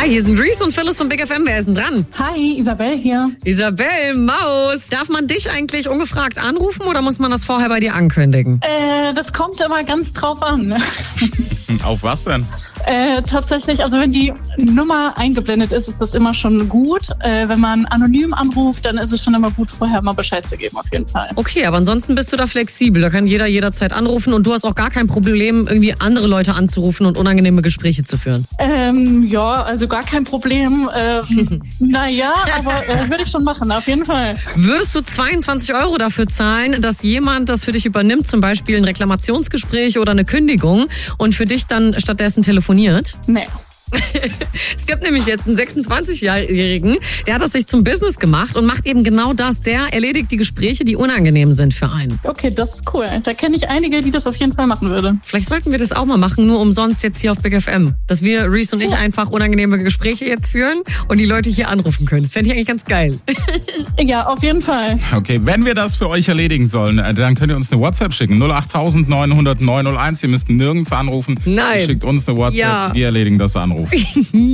Hi, hier sind Reese und Phyllis von Big FM. Wer ist denn dran? Hi, Isabel hier. Isabel, Maus. Darf man dich eigentlich ungefragt anrufen oder muss man das vorher bei dir ankündigen? Das kommt immer ganz drauf an. Auf was denn? Tatsächlich, also wenn die Nummer eingeblendet ist, ist das immer schon gut. Wenn man anonym anruft, dann ist es schon immer gut, vorher mal Bescheid zu geben, auf jeden Fall. Okay, aber ansonsten bist du da flexibel. Da kann jeder jederzeit anrufen und du hast auch gar kein Problem, irgendwie andere Leute anzurufen und unangenehme Gespräche zu führen. Ja, also gar kein Problem. Naja, aber würde ich schon machen, auf jeden Fall. Würdest du 22 € dafür zahlen, dass jemand das für dich übernimmt, zum Beispiel ein Reklamationsgespräch oder eine Kündigung und für dich dann stattdessen telefoniert? Nee. Es gibt nämlich jetzt einen 26-Jährigen, der hat das sich zum Business gemacht und macht eben genau das. Der erledigt die Gespräche, die unangenehm sind für einen. Okay, das ist cool. Da kenne ich einige, die das auf jeden Fall machen würden. Vielleicht sollten wir das auch mal machen, nur umsonst jetzt hier auf Big FM. Dass wir, Reese und ich, einfach unangenehme Gespräche jetzt führen und die Leute hier anrufen können. Das fände ich eigentlich ganz geil. Ja, auf jeden Fall. Okay, wenn wir das für euch erledigen sollen, dann könnt ihr uns eine WhatsApp schicken. 08000 900 901. Ihr müsst nirgends anrufen. Nein. Ihr schickt uns eine WhatsApp. Ja. Wir erledigen das Anruf.